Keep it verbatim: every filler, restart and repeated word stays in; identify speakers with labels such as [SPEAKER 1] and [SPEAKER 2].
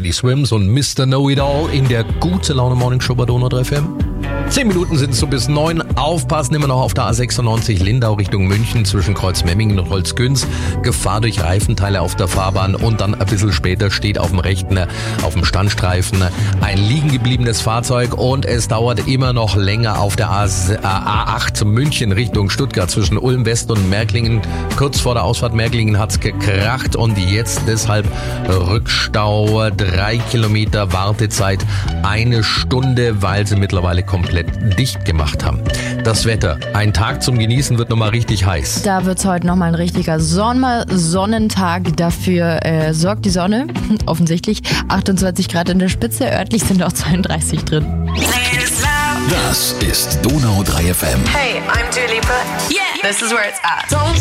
[SPEAKER 1] die Swims und Mister Know-It-All in der Gute Laune Morning Show bei Donau drei F M. Zehn Minuten sind es so bis neun. Aufpassen immer noch auf der A sechsundneunzig Lindau Richtung München zwischen Kreuzmemmingen und Holzgünz. Gefahr durch Reifenteile auf der Fahrbahn und dann ein bisschen später steht auf dem rechten, auf dem Standstreifen ein liegen gebliebenes Fahrzeug und es dauert immer noch länger auf der A acht München Richtung Stuttgart zwischen Ulm West und Märklingen. Kurz vor der Ausfahrt Märklingen hat's gekracht und jetzt deshalb Rückstau, drei Kilometer Wartezeit, eine Stunde, weil sie mittlerweile komplett dicht gemacht haben. Das Wetter, ein Tag zum Genießen, wird nochmal richtig heiß.
[SPEAKER 2] Da wird's heute nochmal ein richtiger Sommer-Sonnentag. Dafür äh, sorgt die Sonne, offensichtlich. achtundzwanzig Grad in der Spitze, örtlich sind auch zweiunddreißig drin.
[SPEAKER 3] Das ist Donau drei F M.
[SPEAKER 4] Hey, I'm Dua Lipa. Yeah, this is where it's at. Don't